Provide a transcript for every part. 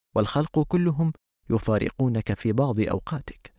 والخلق كلهم يفارقونك في بعض أوقاتك.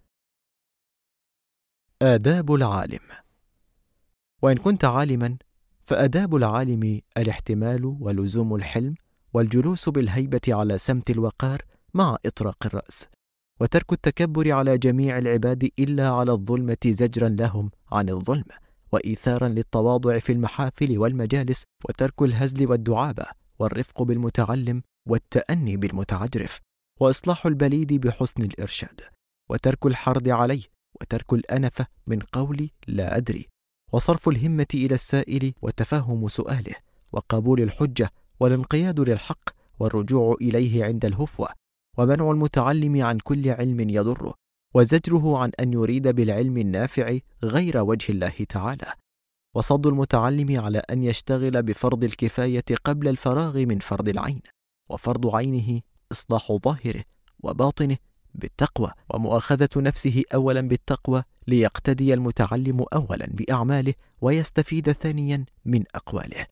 آداب العالم. وإن كنت عالما فآداب العالم الاحتمال ولزوم الحلم والجلوس بالهيبة على سمت الوقار مع إطراق الرأس، وترك التكبر على جميع العباد إلا على الظلمة زجرا لهم عن الظلم، وإيثارا للتواضع في المحافل والمجالس، وترك الهزل والدعابة، والرفق بالمتعلم والتأني بالمتعجرف، وإصلاح البليد بحسن الإرشاد، وترك الحرض عليه، وترك الأنفة من قول لا أدري، وصرف الهمة إلى السائل وتفهم سؤاله، وقبول الحجة والانقياد للحق والرجوع إليه عند الهفوة، ومنع المتعلم عن كل علم يضره، وزجره عن أن يريد بالعلم النافع غير وجه الله تعالى، وصد المتعلم على أن يشتغل بفرض الكفاية قبل الفراغ من فرض العين، وفرض عينه إصلاح ظاهره وباطنه بالتقوى، ومؤاخذة نفسه أولا بالتقوى ليقتدي المتعلم أولا بأعماله ويستفيد ثانيا من أقواله.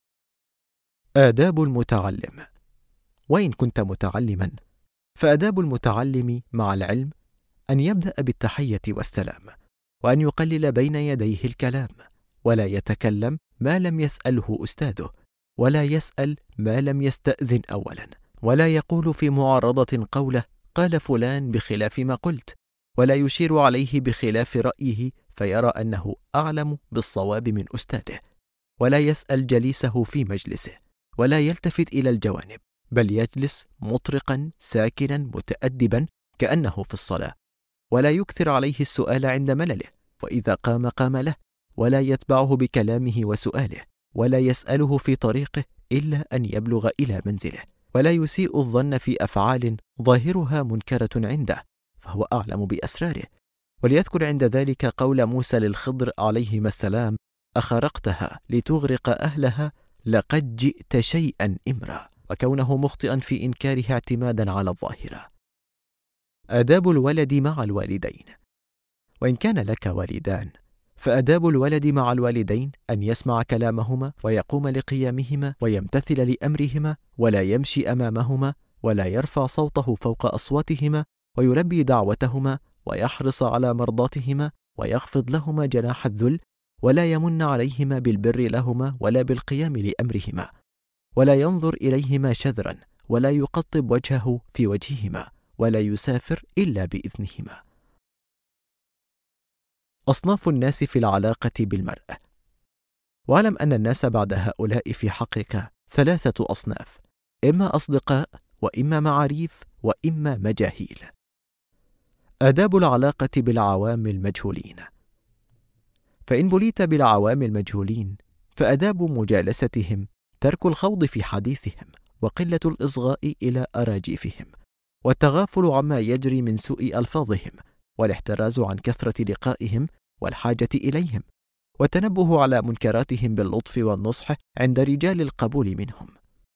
آداب المتعلم. وإن كنت متعلما فآداب المتعلم مع العلم أن يبدأ بالتحية والسلام، وأن يقلل بين يديه الكلام، ولا يتكلم ما لم يسأله أستاذه، ولا يسأل ما لم يستأذن أولا، ولا يقول في معارضة قوله قال فلان بخلاف ما قلت، ولا يشير عليه بخلاف رأيه فيرى أنه أعلم بالصواب من أستاذه، ولا يسأل جليسه في مجلسه، ولا يلتفت إلى الجوانب، بل يجلس مطرقا ساكنا متأدبا كأنه في الصلاة، ولا يكثر عليه السؤال عند ملله، وإذا قام قام له، ولا يتبعه بكلامه وسؤاله، ولا يسأله في طريقه إلا أن يبلغ إلى منزله، ولا يسيء الظن في أفعال ظاهرها منكرة عنده فهو أعلم بأسراره، وليذكر عند ذلك قول موسى للخضر عليهما السلام أخرقتها لتغرق أهلها لقد جئت شيئا إمرا، وكونه مخطئا في إنكاره اعتمادا على الظاهرة. آداب الولد مع الوالدين. وإن كان لك والدان فآداب الولد مع الوالدين أن يسمع كلامهما ويقوم لقيامهما ويمتثل لأمرهما، ولا يمشي أمامهما، ولا يرفع صوته فوق أصواتهما، ويلبي دعوتهما، ويحرص على مرضاتهما، ويخفض لهما جناح الذل، ولا يمن عليهما بالبر لهما ولا بالقيام لأمرهما، ولا ينظر إليهما شذرا، ولا يقطب وجهه في وجههما، ولا يسافر إلا بإذنهما. أصناف الناس في العلاقة بالمرأة. واعلم أن الناس بعد هؤلاء في حقك 3 أصناف، إما أصدقاء، وإما معاريف، وإما مجاهيل. آداب العلاقة بالعوام المجهولين. فإن بليت بالعوام المجهولين فآداب مجالستهم ترك الخوض في حديثهم، وقلة الإصغاء إلى أراجيفهم، والتغافل عما يجري من سوء ألفاظهم، والاحتراز عن كثرة لقائهم والحاجة إليهم، والتنبه على منكراتهم باللطف والنصح عند رجال القبول منهم.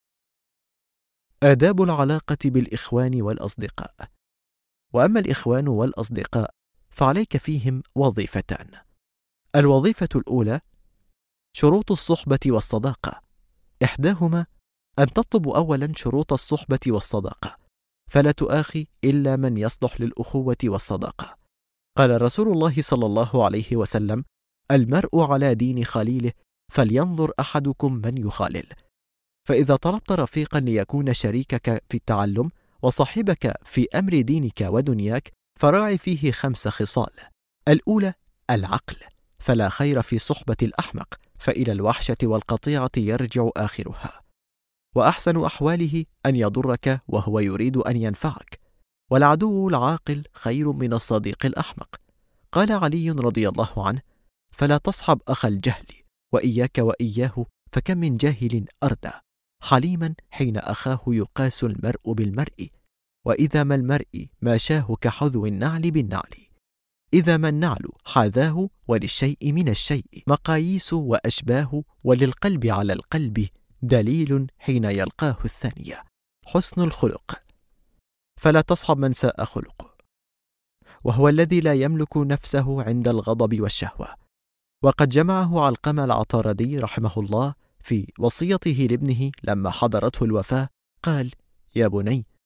آداب العلاقة بالإخوان والأصدقاء. وأما الإخوان والأصدقاء فعليك فيهم وظيفتان. الوظيفة الأولى شروط الصحبة والصداقة، إحداهما أن تطلب أولا شروط الصحبة والصداقة، فلا تؤاخي إلا من يصلح للأخوة والصداقة. قال رسول الله صلى الله عليه وسلم: المرء على دين خليله فلينظر أحدكم من يخالل. فإذا طلبت رفيقا ليكون شريكك في التعلم وصاحبك في أمر دينك ودنياك فراعي فيه 5 خصال. الأولى العقل، فلا خير في صحبة الأحمق، فإلى الوحشة والقطيعة يرجع آخرها. وأحسن أحواله أن يضرك وهو يريد أن ينفعك، والعدو العاقل خير من الصديق الأحمق. قال علي رضي الله عنه: فلا تصحب أخ الجهل، وإياك وإياه، فكم من جاهل أردى حليما حين أخاه يقاس المرء بالمرء، وإذا ما المرء ما شاه كحذو النعل بالنعل، إذا ما النعل حاذاه، وللشيء من الشيء مقاييس وأشباه، وللقلب على القلب دليل حين يلقاه الثانية. حسن الخلق، فلا تصحب من ساء خلق، وهو الذي لا يملك نفسه عند الغضب والشهوة. وقد جمعه علقمة العطاردي رحمه الله في وصيته لابنه لما حضرته الوفاة، قال: يا بني،